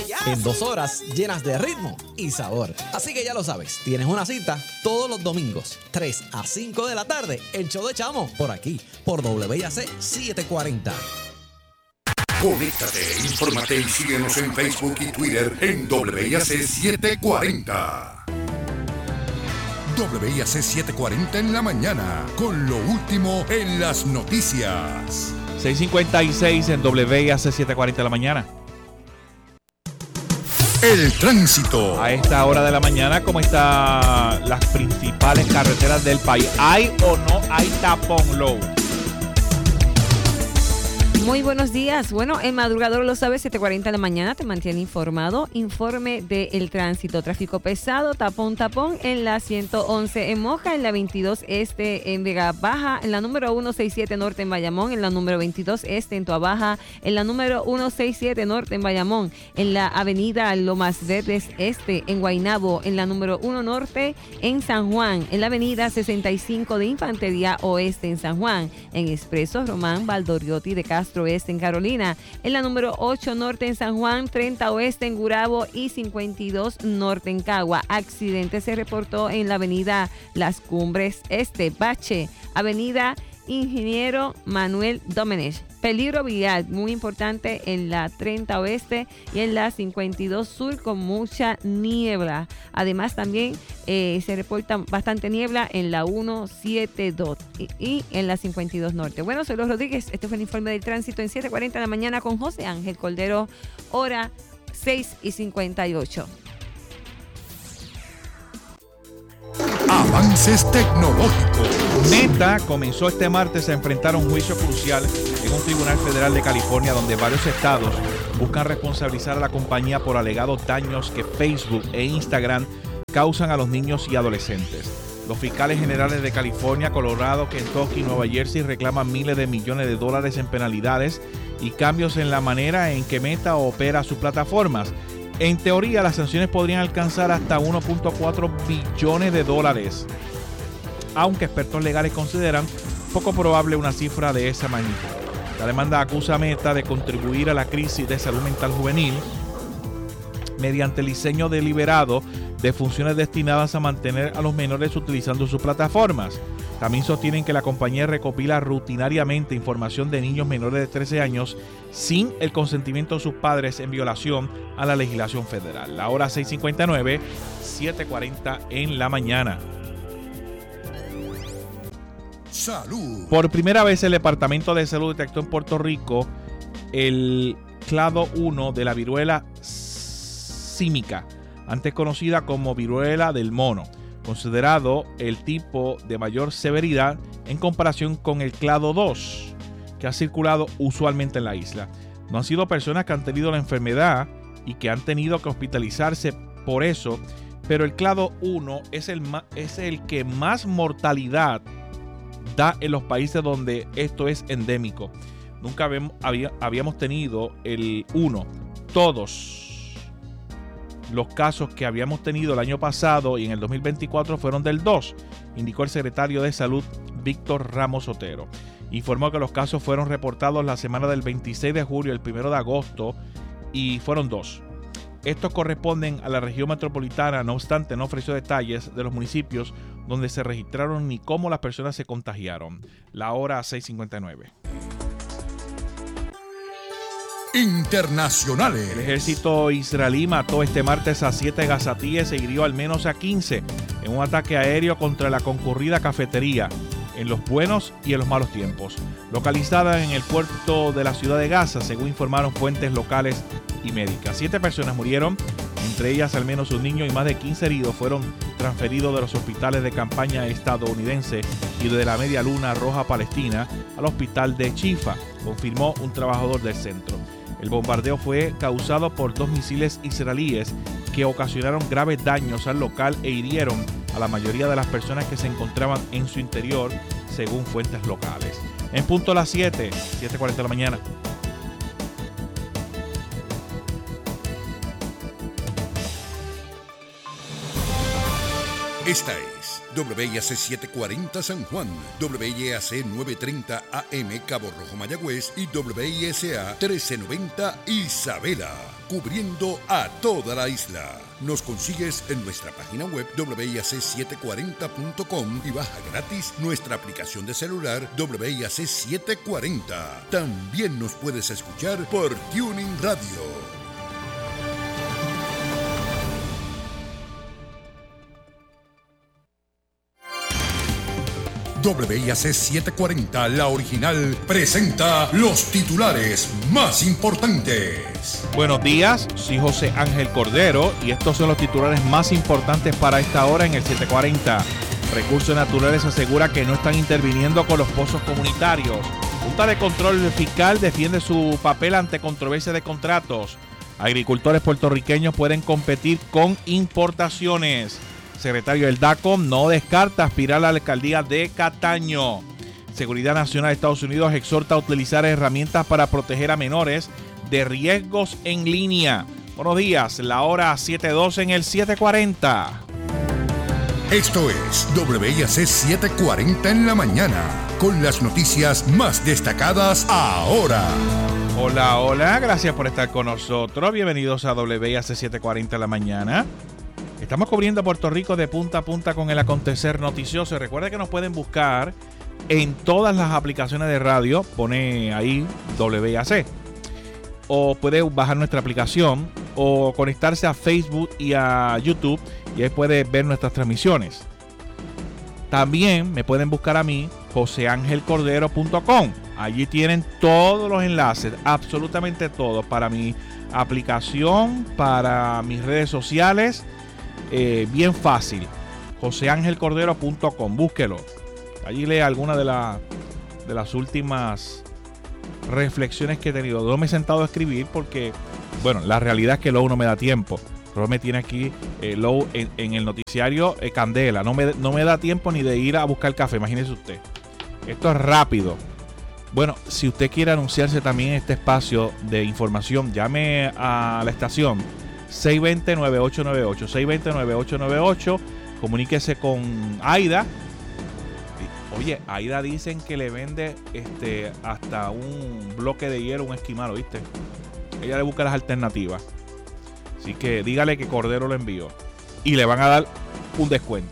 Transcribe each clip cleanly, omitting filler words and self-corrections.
en 2 horas llenas de ritmo y sabor. Así que ya lo sabes, tienes una cita todos los domingos, 3 a 5 de la tarde, el show de Chamo, por aquí, por WIAC 740. Conéctate, infórmate y síguenos en Facebook y Twitter en WIAC 740. WIAC 740 en la mañana, con lo último en las noticias. 6:56 en WIAC 740 de la mañana. El tránsito. A esta hora de la mañana, ¿cómo están las principales carreteras del país? ¿Hay o no hay tapón, Low? Muy buenos días. Bueno, el madrugador lo sabe, 7:40 de la mañana te mantiene informado. Informe del tránsito. Tráfico pesado, tapón en la 111 en Moca, en la 22 Este en Vega Baja, en la número 167 Norte en Bayamón, en la número 22 Este en Toabaja, en la número 167 Norte en Bayamón, en la avenida Lomas Verdes Este en Guaynabo, en la número 1 Norte en San Juan, en la avenida 65 de Infantería Oeste en San Juan, en Expreso Román Valdoriotti de Castro Oeste en Carolina, en la número 8 Norte en San Juan, 30 Oeste en Gurabo y 52 Norte en Cagua. Accidente se reportó en la avenida Las Cumbres Este, Bache, avenida Ingeniero Manuel Domenech. Peligro vial muy importante en la 30 Oeste y en la 52 Sur con mucha niebla. Además también se reporta bastante niebla en la 172 y en la 52 Norte. Bueno, soy Los Rodríguez. Este fue el informe del tránsito en 7:40 de la mañana con José Ángel Cordero, hora 6:58. Avances tecnológicos. Meta comenzó este martes a enfrentar un juicio crucial en un tribunal federal de California donde varios estados buscan responsabilizar a la compañía por alegados daños que Facebook e Instagram causan a los niños y adolescentes. Los fiscales generales de California, Colorado, Kentucky y Nueva Jersey reclaman miles de millones de dólares en penalidades y cambios en la manera en que Meta opera sus plataformas. En teoría, las sanciones podrían alcanzar hasta 1.4 billones de dólares, aunque expertos legales consideran poco probable una cifra de esa magnitud. La demanda acusa a Meta de contribuir a la crisis de salud mental juvenil mediante el diseño deliberado de funciones destinadas a mantener a los menores utilizando sus plataformas. También sostienen que la compañía recopila rutinariamente información de niños menores de 13 años sin el consentimiento de sus padres en violación a la legislación federal. La hora 6:59, 7:40 en la mañana. Salud. Por primera vez el Departamento de Salud detectó en Puerto Rico el clado 1 de la viruela símica, antes conocida como viruela del mono, considerado el tipo de mayor severidad en comparación con el clado 2, que ha circulado usualmente en la isla. No han sido personas que han tenido la enfermedad y que han tenido que hospitalizarse por eso, pero el clado 1 es el que más mortalidad da en los países donde esto es endémico. Nunca habíamos tenido el 1. Todos los casos que habíamos tenido el año pasado y en el 2024 fueron del 2, indicó el secretario de Salud Víctor Ramos Otero. Informó que los casos fueron reportados la semana del 26 de julio, el 1 de agosto, y fueron 2. Estos corresponden a la región metropolitana, no obstante no ofreció detalles de los municipios donde se registraron ni cómo las personas se contagiaron. La hora 6:59. Internacionales. El ejército israelí mató este martes a 7 gazatíes e hirió al menos a 15 en un ataque aéreo contra la concurrida cafetería en los buenos y en los malos tiempos, localizada en el puerto de la ciudad de Gaza, según informaron fuentes locales y médicas. 7 personas murieron, entre ellas al menos un niño, y más de 15 heridos fueron transferidos de los hospitales de campaña estadounidense y de la Media Luna Roja Palestina al hospital de Chifa, confirmó un trabajador del centro. El bombardeo fue causado por 2 misiles israelíes que ocasionaron graves daños al local e hirieron a la mayoría de las personas que se encontraban en su interior, según fuentes locales. En punto a las 7:40 de la mañana. Esta es WIAC 740 San Juan, WIAC 930 AM Cabo Rojo Mayagüez y WISA 1390 Isabela, cubriendo a toda la isla. Nos consigues en nuestra página web WIAC740.com y baja gratis nuestra aplicación de celular WIAC 740. También nos puedes escuchar por Tuning Radio. WIAC 740, la original, presenta los titulares más importantes. Buenos días, soy José Ángel Cordero y estos son los titulares más importantes para esta hora en el 740. Recursos Naturales asegura que no están interviniendo con los pozos comunitarios. Junta de Control Fiscal defiende su papel ante controversia de contratos. Agricultores puertorriqueños pueden competir con importaciones. Secretario del DACO no descarta aspirar a la alcaldía de Cataño. Seguridad Nacional de Estados Unidos exhorta a utilizar herramientas para proteger a menores de riesgos en línea. Buenos días, la hora 7:12 en el 740. Esto es WIAC 740 en la mañana, con las noticias más destacadas ahora. Hola, gracias por estar con nosotros. Bienvenidos a WIAC 740 en la mañana. Estamos cubriendo Puerto Rico de punta a punta con el acontecer noticioso. Recuerda que nos pueden buscar en todas las aplicaciones de radio. Pone ahí WIAC. O puede bajar nuestra aplicación o conectarse a Facebook y a YouTube y ahí puede ver nuestras transmisiones. También me pueden buscar a mí, joseangelcordero.com. Allí tienen todos los enlaces, absolutamente todos, para mi aplicación, para mis redes sociales. Bien fácil, joseangelcordero.com, búsquelo. Allí lee algunas de las últimas reflexiones que he tenido. No me he sentado a escribir porque, bueno, la realidad es que luego no me da tiempo. Pero me tiene aquí luego en el noticiario Candela. No me da tiempo ni de ir a buscar café, imagínese usted. Esto es rápido. Bueno, si usted quiere anunciarse también en este espacio de información, llame a la estación 620-9898, 620-9898, comuníquese con Aida. Oye, Aida dicen que le vende hasta un bloque de hielo, un esquimal, ¿viste? Ella le busca las alternativas. Así que dígale que Cordero lo envió y le van a dar un descuento.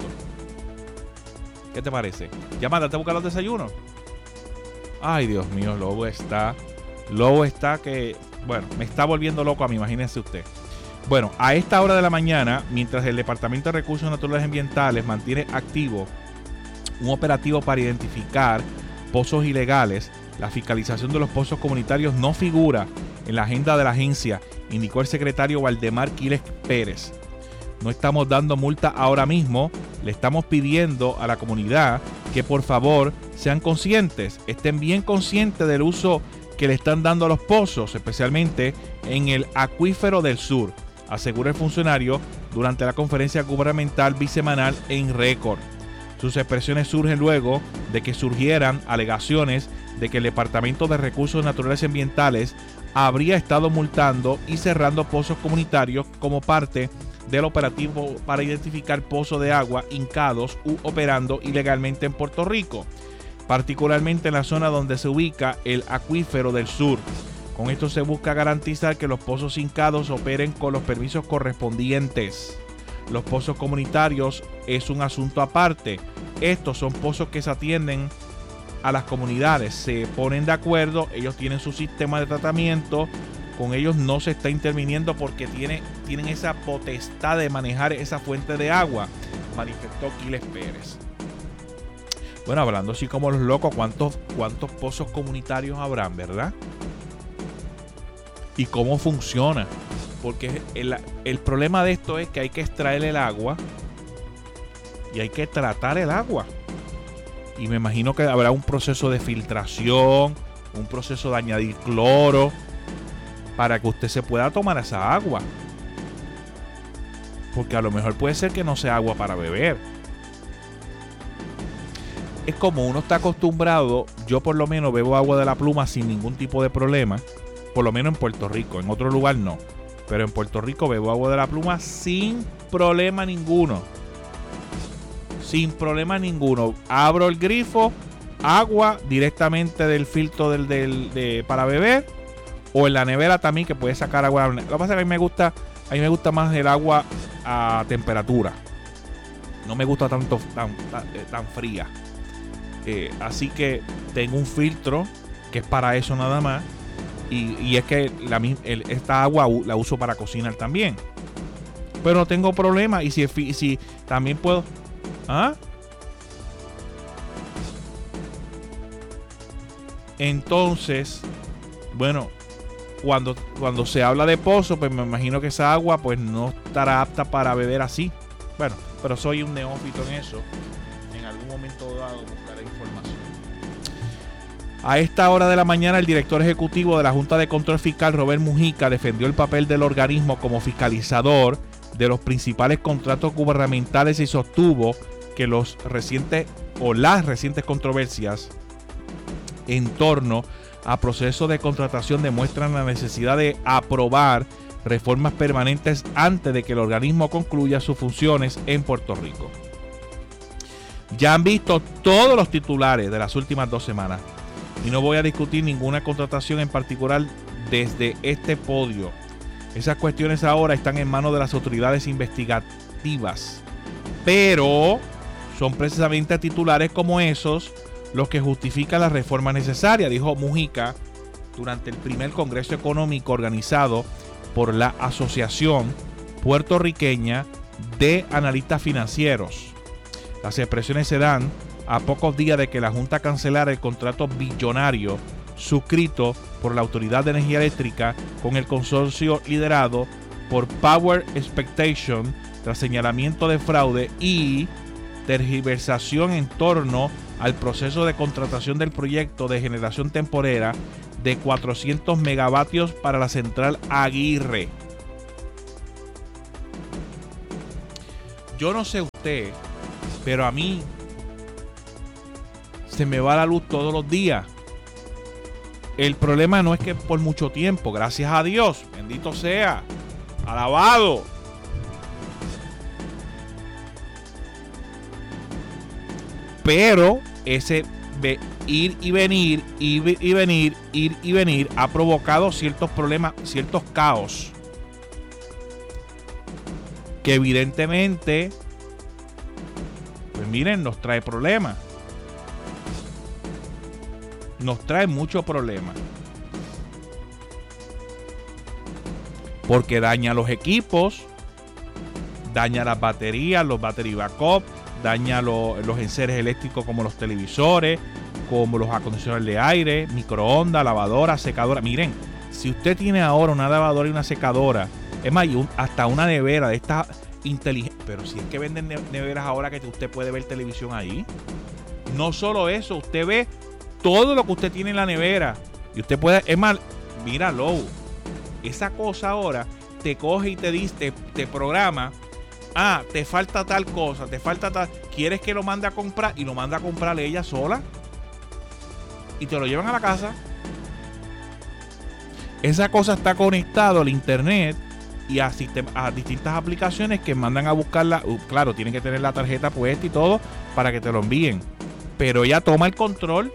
¿Qué te parece? Ya mándate a buscar los desayunos. Ay, Dios mío, Lobo está que, bueno, me está volviendo loco a mí, imagínense usted. Bueno, a esta hora de la mañana, mientras el Departamento de Recursos Naturales y Ambientales mantiene activo un operativo para identificar pozos ilegales, la fiscalización de los pozos comunitarios no figura en la agenda de la agencia, indicó el secretario Waldemar Quiles Pérez. No estamos dando multa ahora mismo, le estamos pidiendo a la comunidad que por favor sean conscientes, estén bien conscientes del uso que le están dando a los pozos, especialmente en el acuífero del sur, asegura el funcionario durante la conferencia gubernamental bisemanal en récord. Sus expresiones surgen luego de que surgieran alegaciones de que el Departamento de Recursos Naturales y Ambientales habría estado multando y cerrando pozos comunitarios como parte del operativo para identificar pozos de agua hincados u operando ilegalmente en Puerto Rico, particularmente en la zona donde se ubica el acuífero del sur. Con esto se busca garantizar que los pozos hincados operen con los permisos correspondientes. Los pozos comunitarios es un asunto aparte. Estos son pozos que se atienden a las comunidades, se ponen de acuerdo, ellos tienen su sistema de tratamiento, con ellos no se está interviniendo porque tienen esa potestad de manejar esa fuente de agua, manifestó Quiles Pérez. Bueno, hablando así como los locos, ¿cuántos pozos comunitarios habrán, verdad? ¿Y cómo funciona? Porque el problema de esto es que hay que extraer el agua y hay que tratar el agua. Y me imagino que habrá un proceso de filtración, un proceso de añadir cloro para que usted se pueda tomar esa agua. Porque a lo mejor puede ser que no sea agua para beber. Es como uno está acostumbrado, yo por lo menos bebo agua de la pluma sin ningún tipo de problema. Por lo menos en Puerto Rico, en otro lugar no. Pero en Puerto Rico bebo agua de la pluma sin problema ninguno. sin problema ninguno. Abro el grifo, agua directamente del filtro para beber, o en la nevera también, que puedes sacar agua. Lo que pasa es que a mí me gusta más el agua a temperatura. No me gusta tanto tan fría. Así que tengo un filtro que es para eso nada más. Y es que esta agua la uso para cocinar también. Pero no tengo problema. Y si también puedo... ¿Ah? Entonces, bueno, cuando se habla de pozo, pues me imagino que esa agua pues no estará apta para beber así. Bueno, pero soy un neófito en eso. En algún momento dado buscaré información. A esta hora de la mañana, el director ejecutivo de la Junta de Control Fiscal, Robert Mujica, defendió el papel del organismo como fiscalizador de los principales contratos gubernamentales y sostuvo que las recientes controversias en torno a procesos de contratación demuestran la necesidad de aprobar reformas permanentes antes de que el organismo concluya sus funciones en Puerto Rico. Ya han visto todos los titulares de las últimas 2 semanas y no voy a discutir ninguna contratación en particular desde este podio. Esas cuestiones ahora están en manos de las autoridades investigativas, pero son precisamente titulares como esos los que justifican las reformas necesarias, dijo Mujica durante el primer Congreso Económico organizado por la Asociación Puertorriqueña de Analistas Financieros. Las expresiones se dan a pocos días de que la Junta cancelara el contrato billonario suscrito por la Autoridad de Energía Eléctrica con el consorcio liderado por Power Expectation tras señalamiento de fraude y tergiversación en torno al proceso de contratación del proyecto de generación temporera de 400 megavatios para la central Aguirre. Yo no sé usted, pero a mí se me va la luz todos los días. El problema no es que por mucho tiempo, gracias a Dios, bendito sea, alabado. Pero ese ir y venir, ir y venir ha provocado ciertos problemas, ciertos caos que evidentemente, pues miren, nos trae problemas. Nos trae muchos problemas. Porque daña los equipos, daña las baterías, los battery backup, daña los enseres eléctricos como los televisores, como los acondicionadores de aire, microondas, lavadora, secadora. Miren, si usted tiene ahora una lavadora y una secadora, es más, hasta una nevera de estas inteligentes, pero si es que venden neveras ahora que usted puede ver televisión ahí. No solo eso, usted ve todo lo que usted tiene en la nevera y usted puede, es más, míralo, esa cosa ahora te coge y te dice, te programa. Ah, te falta tal cosa, te falta tal. ¿Quieres que lo mande a comprar? Y lo manda a comprarle ella sola. Y te lo llevan a la casa. Esa cosa está conectada al internet y a distintas aplicaciones que mandan a buscarla. Claro, tienen que tener la tarjeta puesta y todo para que te lo envíen. Pero ella toma el control.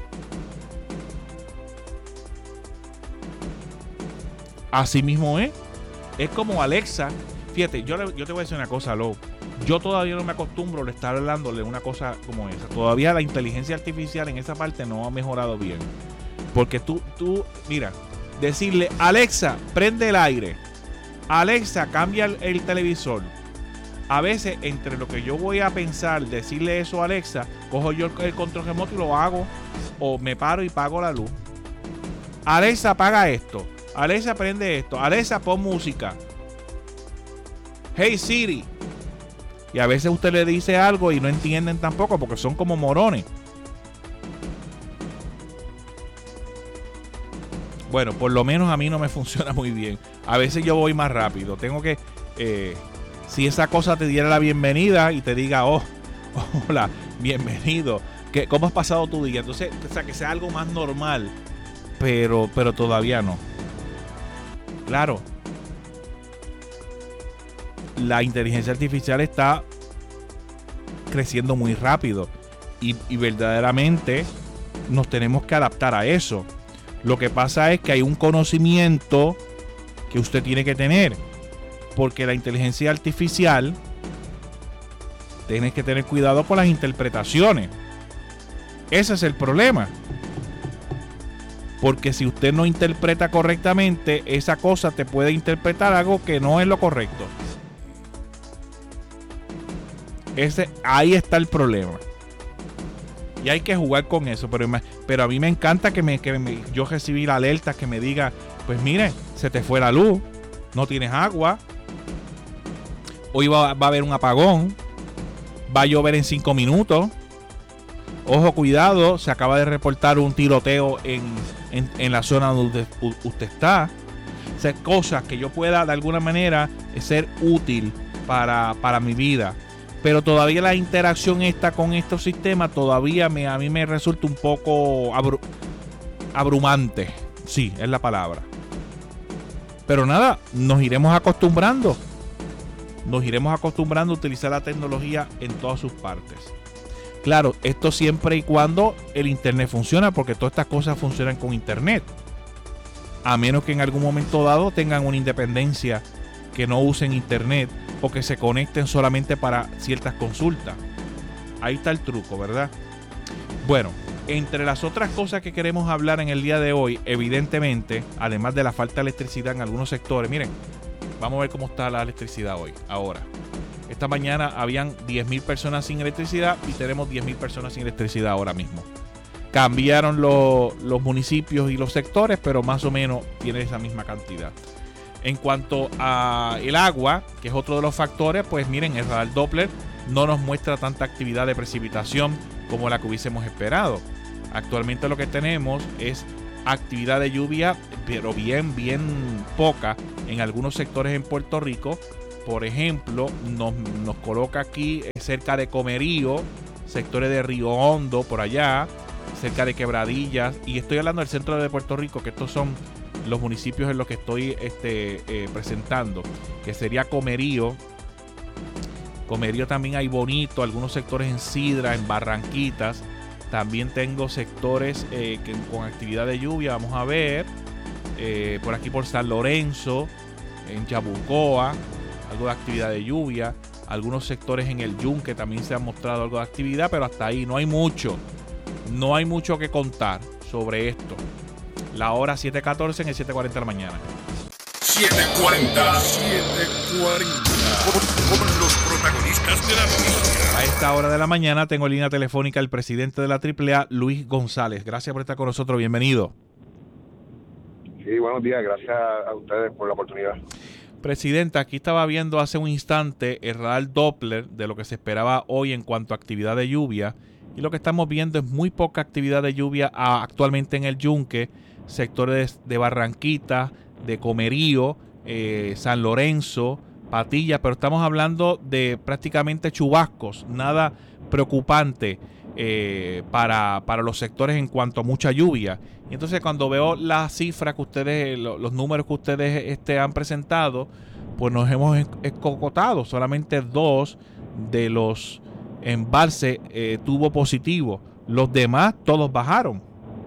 Así mismo es. Es como Alexa. Fíjate, yo te voy a decir una cosa, Lo. Yo todavía no me acostumbro a estar hablándole una cosa como esa. Todavía la inteligencia artificial en esa parte no ha mejorado bien. Porque tú mira, decirle, Alexa, prende el aire. Alexa, cambia el televisor. A veces, entre lo que yo voy a pensar, decirle eso a Alexa, cojo yo el control remoto y lo hago. O me paro y pago la luz. Alexa, apaga esto. Alexa, prende esto. Alexa, pon música. Hey Siri. Y a veces usted le dice algo y no entienden tampoco porque son como morones. Bueno, por lo menos a mí no me funciona muy bien. A veces yo voy más rápido. Tengo que... si esa cosa te diera la bienvenida y te diga, oh, hola, bienvenido. ¿Cómo has pasado tu día? Entonces, o sea, que sea algo más normal. Pero todavía no. Claro. La inteligencia artificial está creciendo muy rápido y verdaderamente nos tenemos que adaptar a eso. Lo que pasa es que hay un conocimiento que usted tiene que tener, porque la inteligencia artificial, tienes que tener cuidado con las interpretaciones. Ese es el problema. Porque si usted no interpreta correctamente, esa cosa te puede interpretar algo que no es lo correcto. Ahí está el problema. Y hay que jugar con eso. Pero a mí me encanta que yo recibí la alerta que me diga, pues mire, se te fue la luz, no tienes agua, hoy va a haber un apagón, va a llover en 5 minutos. Ojo, cuidado, se acaba de reportar un tiroteo en la zona donde usted está. O sea, cosas que yo pueda de alguna manera ser útil para mi vida. Pero todavía la interacción con estos sistemas todavía a mí me resulta un poco abrumante. Sí, es la palabra. Pero nada, nos iremos acostumbrando. Nos iremos acostumbrando a utilizar la tecnología en todas sus partes. Claro, esto siempre y cuando el internet funciona, porque todas estas cosas funcionan con internet. A menos que en algún momento dado tengan una independencia, que no usen internet o que se conecten solamente para ciertas consultas. Ahí está el truco, ¿verdad? Bueno, entre las otras cosas que queremos hablar en el día de hoy, evidentemente, además de la falta de electricidad en algunos sectores, miren, vamos a ver cómo está la electricidad hoy, ahora. Esta mañana habían 10.000 personas sin electricidad y tenemos 10.000 personas sin electricidad ahora mismo. Cambiaron los municipios y los sectores, pero más o menos tiene esa misma cantidad. En cuanto a el agua, que es otro de los factores, pues miren, el radar Doppler no nos muestra tanta actividad de precipitación como la que hubiésemos esperado. Actualmente lo que tenemos es actividad de lluvia, pero bien poca en algunos sectores en Puerto Rico. Por ejemplo, nos coloca aquí cerca de Comerío, sectores de Río Hondo, por allá, cerca de Quebradillas. Y estoy hablando del centro de Puerto Rico, que estos son los municipios en los que estoy presentando, que sería Comerío. Comerío también hay Bonito, algunos sectores en Sidra, en Barranquitas. También tengo sectores con actividad de lluvia, vamos a ver, por aquí por San Lorenzo, en Yabucoa, algo de actividad de lluvia. Algunos sectores en el Yunque también se han mostrado algo de actividad, pero hasta ahí no hay mucho que contar sobre esto. La hora 7:14 en el 7:40 de la mañana. 7:40 con los protagonistas de la noticia. A esta hora de la mañana tengo en línea telefónica al presidente de la AAA, Luis González. Gracias por estar con nosotros, bienvenido. Sí, buenos días, gracias a ustedes por la oportunidad. Presidenta, aquí estaba viendo hace un instante el radar Doppler de lo que se esperaba hoy en cuanto a actividad de lluvia, y lo que estamos viendo es muy poca actividad de lluvia actualmente en el Yunque, sectores de Barranquita, de Comerío, San Lorenzo, Patilla, pero estamos hablando de prácticamente chubascos, nada preocupante para los sectores en cuanto a mucha lluvia. Y entonces cuando veo las cifras que ustedes, los números que ustedes han presentado, pues nos hemos escocotado. Solamente 2 de los embalses tuvo positivo. Los demás todos bajaron.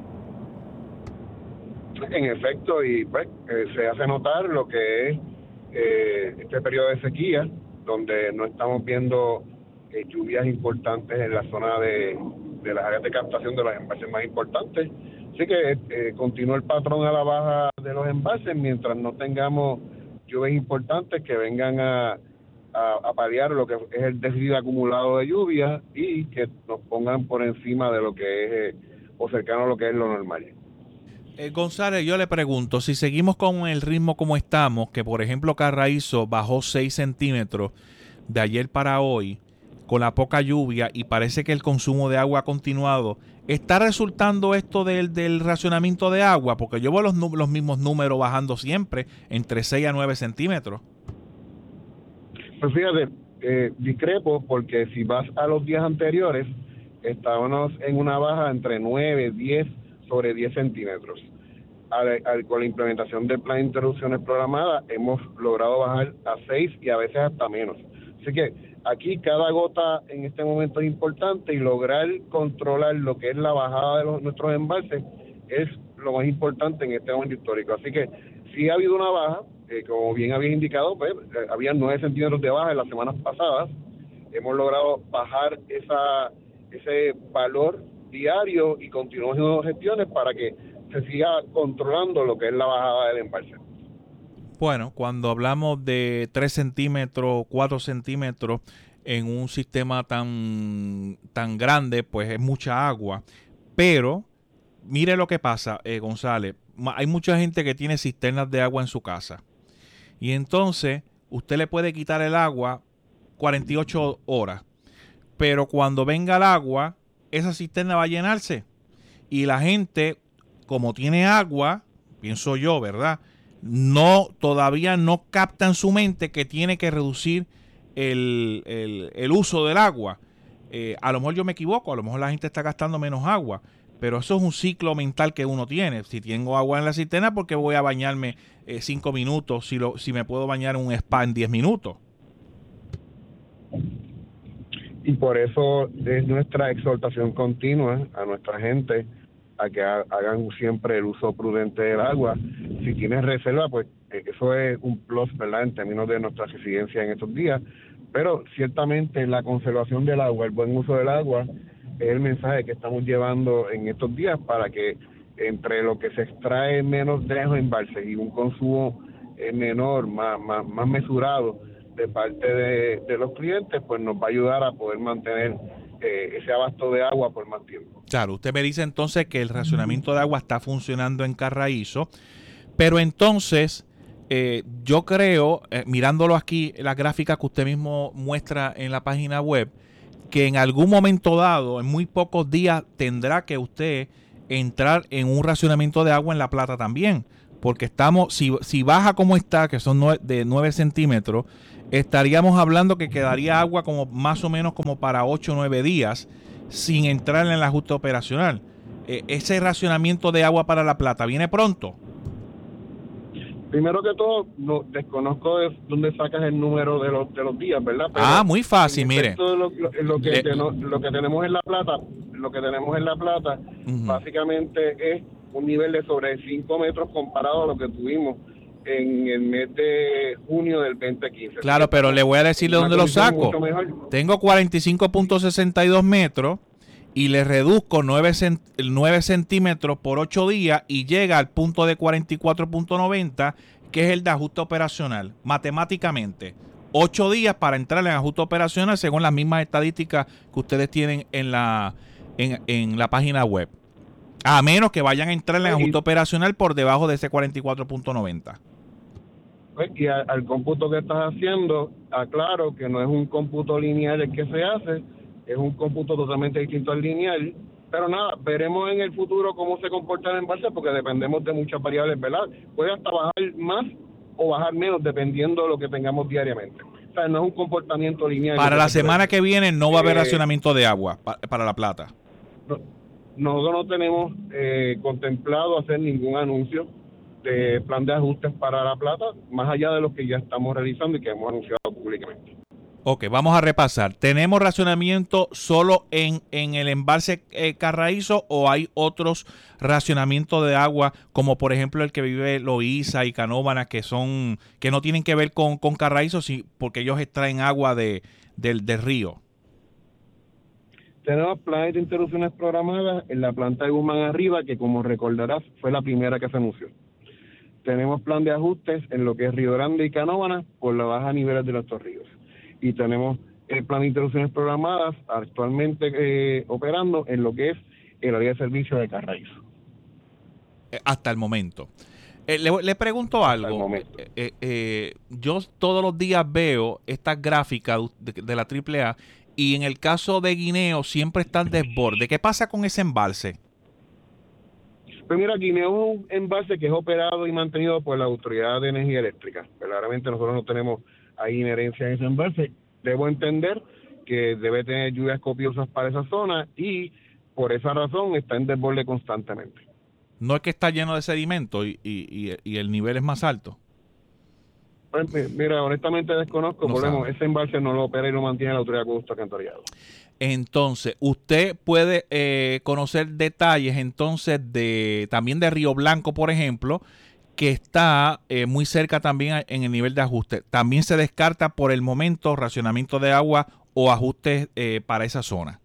En efecto, y pues se hace notar lo que es este periodo de sequía, donde no estamos viendo lluvias importantes en la zona de las áreas de captación de los embalses más importantes. Así que continúa el patrón a la baja de los embalses mientras no tengamos lluvias importantes que vengan a paliar lo que es el déficit acumulado de lluvia y que nos pongan por encima de lo que es o cercano a lo que es lo normal. González, yo le pregunto, si seguimos con el ritmo como estamos, que por ejemplo Carraízo bajó 6 centímetros de ayer para hoy, con la poca lluvia, y parece que el consumo de agua ha continuado, ¿está resultando esto del racionamiento de agua? Porque yo veo los mismos números bajando siempre, entre 6 a 9 centímetros. Pues fíjate, discrepo, porque si vas a los días anteriores, estábamos en una baja entre 9, 10, sobre 10 centímetros. Con la implementación del plan de interrupciones programadas hemos logrado bajar a 6 y a veces hasta menos. Así que aquí cada gota en este momento es importante y lograr controlar lo que es la bajada de nuestros embalses es lo más importante en este momento histórico. Así que sí ha habido una baja, como bien había indicado, pues había 9 centímetros de baja en las semanas pasadas. Hemos logrado bajar ese valor diario y continuamos haciendo gestiones para que se siga controlando lo que es la bajada del embalse. Bueno, cuando hablamos de 3 centímetros, 4 centímetros en un sistema tan grande, pues es mucha agua. Pero mire lo que pasa, González. Hay mucha gente que tiene cisternas de agua en su casa. Y entonces usted le puede quitar el agua 48 horas. Pero cuando venga el agua, esa cisterna va a llenarse. Y la gente, como tiene agua, pienso yo, ¿verdad?, todavía no capta en su mente que tiene que reducir el uso del agua. A lo mejor yo me equivoco, a lo mejor la gente está gastando menos agua, pero eso es un ciclo mental que uno tiene. Si tengo agua en la cisterna, ¿por qué voy a bañarme 5 minutos si me puedo bañar en un spa en 10 minutos? Y por eso es nuestra exhortación continua a nuestra gente a que hagan siempre el uso prudente del agua. Si tienes reserva, pues eso es un plus, ¿verdad?, en términos de nuestra residencia en estos días. Pero ciertamente la conservación del agua, el buen uso del agua, es el mensaje que estamos llevando en estos días para que entre lo que se extrae menos de los embalses y un consumo menor, más mesurado de parte de los clientes, pues nos va a ayudar a poder mantener ese abasto de agua por más tiempo. Claro, usted me dice entonces que el racionamiento de agua está funcionando en Carraízo, pero entonces yo creo, mirándolo aquí, la gráfica que usted mismo muestra en la página web, que en algún momento dado, en muy pocos días, tendrá que usted entrar en un racionamiento de agua en La Plata también, porque estamos, si baja como está, que son de 9 centímetros, estaríamos hablando que quedaría agua como más o menos como para 8 o 9 días sin entrar en el ajuste operacional. Ese racionamiento de agua para La Plata, ¿viene pronto? Primero que todo, desconozco de dónde sacas el número de los días, ¿verdad? Pero muy fácil, mire. Lo que tenemos en La Plata, básicamente es un nivel de sobre 5 metros comparado a lo que tuvimos en el mes de junio del 2015. Claro, pero le voy a decir de dónde lo saco. Tengo 45.62 metros y le reduzco 9 centímetros por 8 días y llega al punto de 44.90, que es el de ajuste operacional. Matemáticamente, 8 días para entrar en ajuste operacional según las mismas estadísticas que ustedes tienen en la página web. A menos que vayan a entrar en ajuste operacional por debajo de ese 44.90. Y al cómputo que estás haciendo, aclaro que no es un cómputo lineal el que se hace, es un cómputo totalmente distinto al lineal. Pero nada, veremos en el futuro cómo se comporta el embalse, porque dependemos de muchas variables, ¿verdad? Puede hasta bajar más o bajar menos dependiendo de lo que tengamos diariamente. O sea, no es un comportamiento lineal. Para la semana que viene no va a haber racionamiento de agua para La Plata. Nosotros no tenemos contemplado hacer ningún anuncio de plan de ajustes para La Plata, más allá de lo que ya estamos realizando y que hemos anunciado públicamente. Ok, vamos a repasar. ¿Tenemos racionamiento solo en el embalse Carraízo o hay otros racionamientos de agua, como por ejemplo el que vive Loíza y Canóvanas, que no tienen que ver con Carraízo, porque ellos extraen agua del río? Tenemos planes de interrupciones programadas en la planta de Guzmán Arriba, que como recordarás fue la primera que se anunció. Tenemos plan de ajustes en lo que es Río Grande y Canóvanas por la baja niveles de nuestros ríos. Y tenemos el plan de interrupciones programadas actualmente operando en lo que es el área de servicio de Carraízo. Hasta el momento. Le pregunto algo. Yo todos los días veo estas gráficas de la AAA y en el caso de Guineo siempre están desbordes. ¿Qué pasa con ese embalse? Pues mira, Guineo es un embalse que es operado y mantenido por la Autoridad de Energía Eléctrica. Verdaderamente nosotros no tenemos ahí inherencia en ese embalse. Debo entender que debe tener lluvias copiosas para esa zona y por esa razón está en desborde constantemente. ¿No es que está lleno de sedimento y el nivel es más alto? Pues, mira, honestamente desconozco, No volvemos, sabe. ese embalse no lo opera y lo mantiene la Autoridad de Acueductos y Alcantarillado. Entonces, usted puede conocer detalles entonces también de Río Blanco, por ejemplo, que está muy cerca también en el nivel de ajuste. También se descarta por el momento racionamiento de agua o ajustes para esa zona.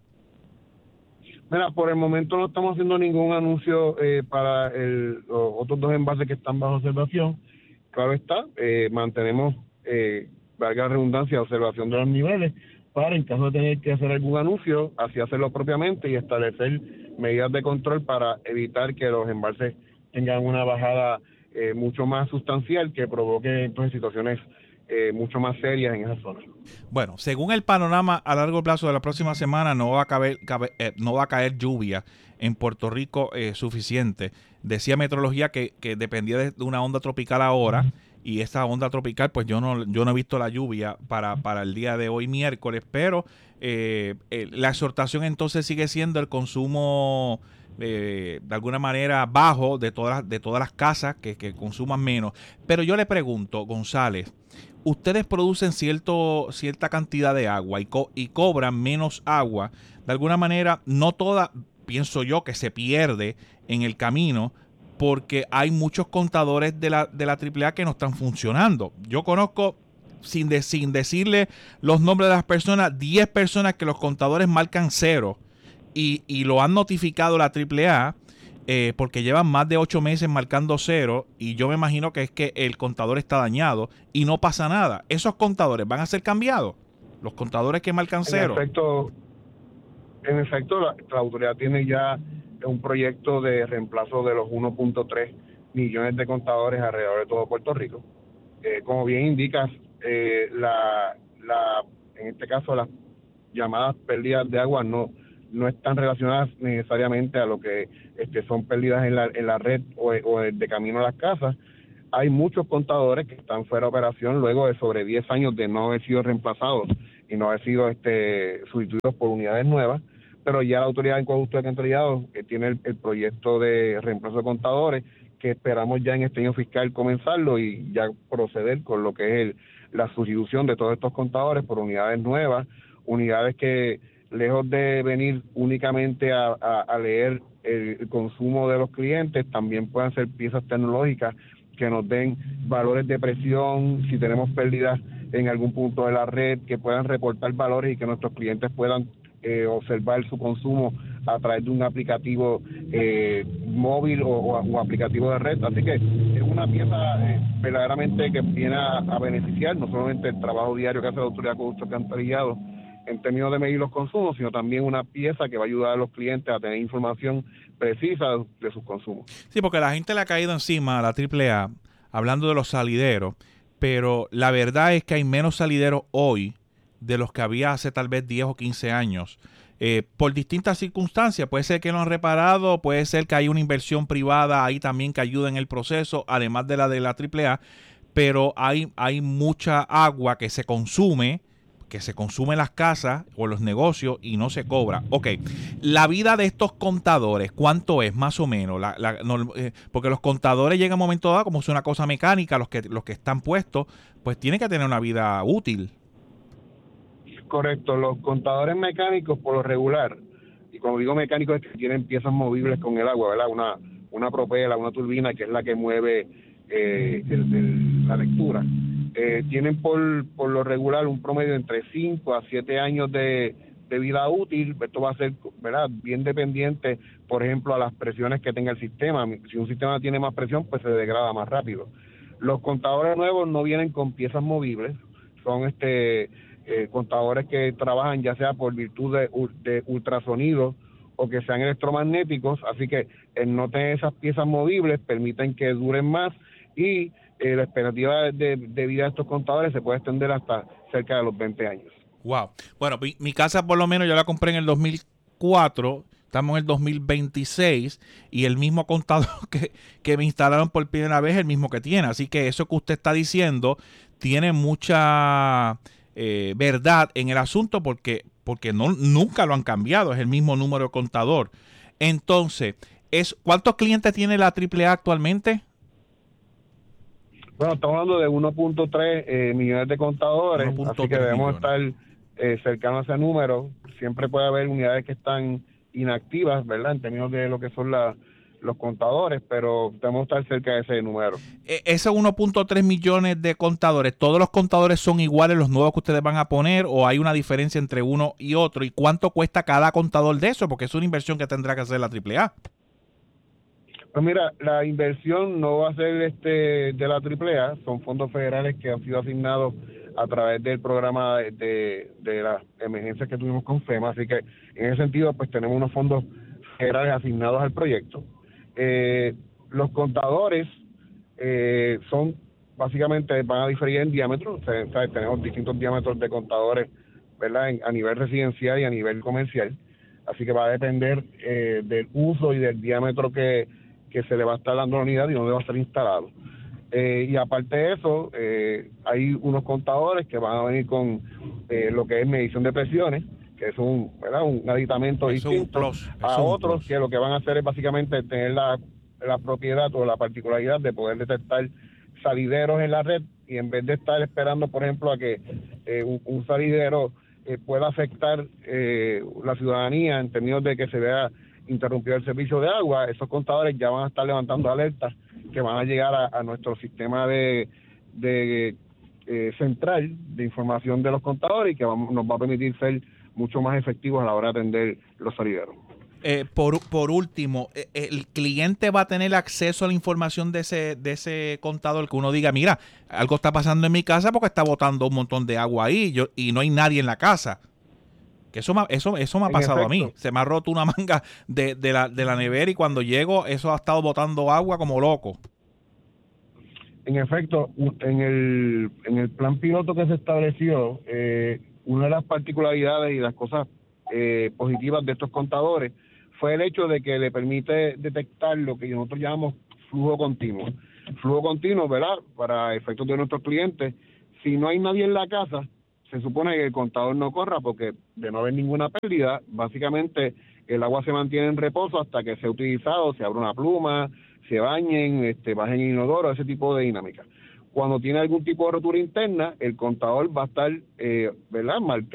Mira, por el momento no estamos haciendo ningún anuncio para los otros dos embalses que están bajo observación. Claro está, mantenemos, valga la redundancia, observación de los niveles para, en caso de tener que hacer algún anuncio, así hacerlo propiamente y establecer medidas de control para evitar que los embalses tengan una bajada mucho más sustancial que provoque entonces situaciones mucho más serias en esa zona. Bueno, según el panorama a largo plazo de la próxima semana, no va a caer lluvia en Puerto Rico suficiente. Decía Meteorología que dependía de una onda tropical ahora, y esta onda tropical, pues yo no he visto la lluvia para el día de hoy, miércoles, pero la exhortación entonces sigue siendo el consumo de alguna manera bajo de todas las casas que consuman menos. Pero yo le pregunto, González, ustedes producen cierta cantidad de agua y cobran menos agua. De alguna manera, no toda, pienso yo, que se pierde en el camino porque hay muchos contadores de la AAA que no están funcionando. Yo conozco, sin decirle los nombres de las personas, 10 personas que los contadores marcan cero y lo han notificado la AAA porque llevan más de 8 meses marcando cero, y yo me imagino que es que el contador está dañado y no pasa nada. ¿Esos contadores van a ser cambiados? Los contadores que marcan cero. En efecto, la autoridad tiene ya un proyecto de reemplazo de los 1.3 millones de contadores alrededor de todo Puerto Rico. Como bien indicas, en este caso las llamadas pérdidas de agua no están relacionadas necesariamente a lo que son pérdidas en la red o de camino a las casas. Hay muchos contadores que están fuera de operación luego de sobre 10 años de no haber sido reemplazados y no haber sido sustituidos por unidades nuevas, pero ya la Autoridad de Acueductos y Alcantarillados tiene el proyecto de reemplazo de contadores, que esperamos ya en este año fiscal comenzarlo y ya proceder con lo que es la sustitución de todos estos contadores por unidades nuevas, unidades que, lejos de venir únicamente a leer el consumo de los clientes, también puedan ser piezas tecnológicas que nos den valores de presión, si tenemos pérdidas en algún punto de la red, que puedan reportar valores y que nuestros clientes puedan observar su consumo a través de un aplicativo móvil o aplicativo de red. Así que es una pieza verdaderamente que viene a beneficiar no solamente el trabajo diario que hace la Autoridad de Acueductos y Alcantarillados en términos de medir los consumos, sino también una pieza que va a ayudar a los clientes a tener información precisa de sus consumos. Sí, porque la gente le ha caído encima a la AAA hablando de los salideros, pero la verdad es que hay menos salideros hoy de los que había hace tal vez 10 o 15 años. Por distintas circunstancias, puede ser que lo han reparado, puede ser que hay una inversión privada ahí también que ayuda en el proceso, además de la AAA, pero hay mucha agua que se consume en las casas o en los negocios y no se cobra. Ok, la vida de estos contadores, ¿cuánto es más o menos? Porque los contadores llegan a un momento dado, como es una cosa mecánica, los que están puestos, pues tienen que tener una vida útil. Correcto, los contadores mecánicos por lo regular, y cuando digo mecánicos es que tienen piezas movibles con el agua, ¿verdad? Una propela, una turbina que es la que mueve la lectura. Tienen por lo regular un promedio entre 5 a 7 años de vida útil. Esto va a ser, ¿verdad?, bien dependiente, por ejemplo, a las presiones que tenga el sistema. Si un sistema tiene más presión, pues se degrada más rápido. Los contadores nuevos no vienen con piezas movibles, son contadores que trabajan ya sea por virtud de ultrasonido o que sean electromagnéticos, así que el no tener esas piezas movibles permiten que duren más y la expectativa de vida de estos contadores se puede extender hasta cerca de los 20 años. Wow. Bueno, mi casa por lo menos yo la compré en el 2004, estamos en el 2026 y el mismo contador que me instalaron por primera vez es el mismo que tiene. Así que eso que usted está diciendo tiene mucha verdad en el asunto porque nunca lo han cambiado, es el mismo número de contador. Entonces, ¿cuántos clientes tiene la AAA actualmente? Bueno, estamos hablando de 1.3 millones de contadores, 1.3 así que debemos millones. estar cercanos a ese número. Siempre puede haber unidades que están inactivas, ¿verdad? En términos de lo que son los contadores, pero debemos estar cerca de ese número. Ese 1.3 millones de contadores, ¿todos los contadores son iguales los nuevos que ustedes van a poner o hay una diferencia entre uno y otro? ¿Y cuánto cuesta cada contador de eso? Porque es una inversión que tendrá que hacer la AAA. Pues mira, la inversión no va a ser de la AAA, son fondos federales que han sido asignados a través del programa de las emergencias que tuvimos con FEMA, así que en ese sentido pues tenemos unos fondos federales asignados al proyecto. Los contadores son básicamente, van a diferir en diámetro, ¿sabes? Tenemos distintos diámetros de contadores, ¿verdad? A nivel residencial y a nivel comercial, así que va a depender del uso y del diámetro que se le va a estar dando a la unidad y dónde va a estar instalado. Y aparte de eso, hay unos contadores que van a venir con lo que es medición de presiones, que es un aditamento Eso distinto es un plus, a otros que lo que van a hacer es básicamente tener la propiedad o la particularidad de poder detectar salideros en la red y en vez de estar esperando, por ejemplo, a que un salidero pueda afectar la ciudadanía en términos de que se vea interrumpido el servicio de agua, esos contadores ya van a estar levantando alertas que van a llegar a nuestro sistema de central de información de los contadores y que nos va a permitir ser mucho más efectivos a la hora de atender los salideros. Por último, el cliente va a tener acceso a la información de ese contador, que uno diga, mira, algo está pasando en mi casa porque está botando un montón de agua ahí y no hay nadie en la casa. Que eso me ha pasado a mí. Se me ha roto una manga de la nevera y cuando llego eso ha estado botando agua como loco. En efecto, en el plan piloto que se estableció, una de las particularidades y las cosas positivas de estos contadores fue el hecho de que le permite detectar lo que nosotros llamamos flujo continuo. Flujo continuo, ¿verdad? Para efectos de nuestros clientes, si no hay nadie en la casa, se supone que el contador no corra porque de no haber ninguna pérdida, básicamente el agua se mantiene en reposo hasta que sea utilizado, se abra una pluma, se bañen, bajen el inodoro, ese tipo de dinámica. Cuando tiene algún tipo de rotura interna, el contador va a estar, ¿verdad?, marcado